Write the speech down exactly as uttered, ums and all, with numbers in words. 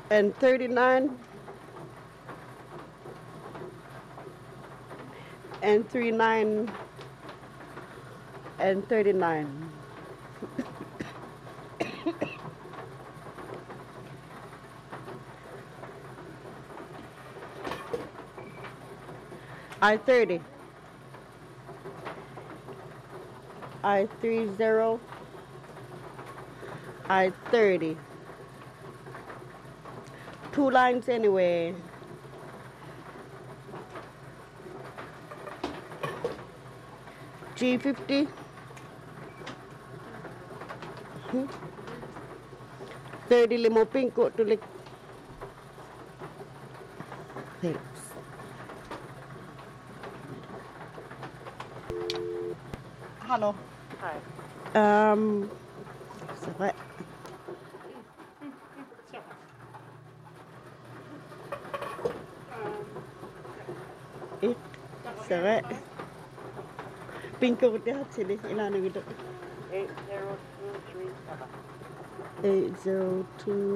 and thirty-nine and three nine and thirty-nine. I thirty. I three zero. I thirty. Two lines anyway. G fifty. Hmm. thirty limo pinko tulik. Thanks. Hello. Hi. Um, sakit. Eh, sakit. Pinko ko tihat sila. Ilan na gito? Eight zero two three seven. eight zero two